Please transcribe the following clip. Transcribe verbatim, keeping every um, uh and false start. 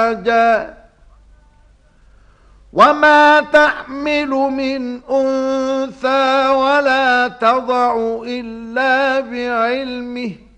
أحدا وما تحمل من أنثى ولا تضع إلا بعلمه